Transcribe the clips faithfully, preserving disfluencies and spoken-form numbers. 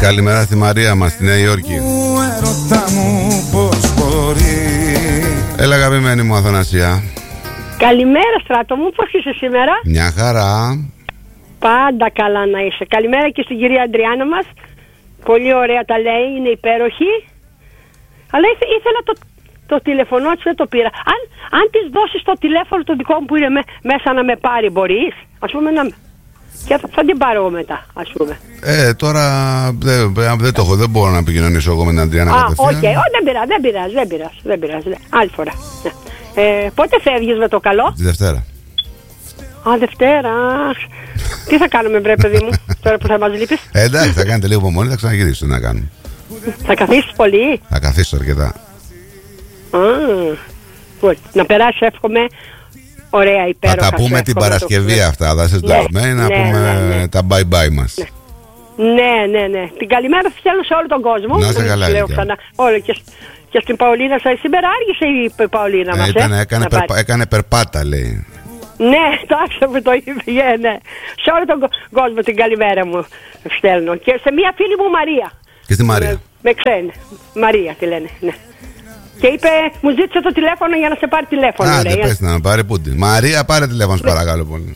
Καλημέρα στη Μαρία μας στη Νέα Υόρκη. Έλα αγαπημένη μου Αθανασία. Καλημέρα Στράτο μου, πώς είσαι σήμερα? Μια χαρά. Πάντα καλά να είσαι. Καλημέρα και στην κυρία Αντριάννα μας. Πολύ ωραία τα λέει, είναι υπέροχη. Αλλά ήθε, ήθελα το, το τηλεφωνό της, δεν το πήρα. Αν, αν της δώσεις το τηλέφωνο το δικό μου που είναι με, μέσα να με πάρει, μπορείς? Ας πούμε να... Και θα, θα την πάρω εγώ μετά, ας πούμε. Ε, τώρα δεν, δεν το έχω, δεν μπορώ να επικοινωνήσω εγώ με την Αντριάννα κατευθείαν. Α, οκ, okay. δεν πειράζει, δεν πειράζει, δεν πειράζει, δεν πειράζει. Άλλη φορά. Ε, πότε φεύγεις με το καλό? Τη Δευτέρα. Α, Δευτέρα. Τι θα κάνουμε, βρε παιδί μου, τώρα που θα μας λείπεις? Ε, εντάξει, θα κάνετε λίγο υπομονή, θα ξαναγυρίσετε να κάνουμε. Θα καθίσεις πολύ? Θα καθίσω αρκετά. Α, να περάσει, εύχομαι. Ωραία, υπέροχα. Θα τα πούμε την Παρασκευή το... αυτά, θα είστε ναι, να ναι, πούμε ναι, ναι. τα bye bye μας. Ναι. ναι, ναι, ναι. Την καλημέρα θα στέλνω σε όλο τον κόσμο. Να σε καλά, λέω ξανά. Όλο και, και στην Παολίνα σας. Σήμερα άργησε η Παολίνα μας. Ήταν, ε, έκανε, περπα, έκανε περπάτα, λέει. Ναι, το άκουσα που το είπε. Yeah, ναι. Σε όλο τον κόσμο την καλημέρα μου στέλνω. Και σε μία φίλη μου Μαρία. Και στη Μαρία. Με, με ξένη. Μαρία τη λένε, ναι. Και είπε, μου ζήτησε το τηλέφωνο για να σε πάρει τηλέφωνο. Α, δεν πες να πάρει πούντι. Μαρία, πάρε τηλέφωνο, σου παρακαλώ πολύ.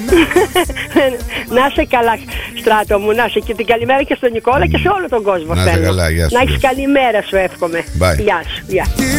Να είσαι καλά, Στράτο μου, να είσαι και την καλημέρα και στον Νικόλα και σε όλο τον κόσμο. Να είσαι καλά, γεια σου. Να έχεις καλημέρα σου, εύχομαι. Bye. Γεια σου, γεια.